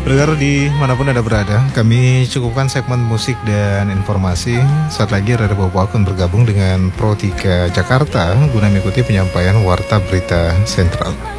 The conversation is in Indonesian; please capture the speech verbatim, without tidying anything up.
Pendengar di manapun Anda berada, kami cukupkan segmen musik dan informasi. Saat lagi Radio Bobo akan bergabung dengan Pro tiga Jakarta guna mengikuti penyampaian Warta Berita Sentral.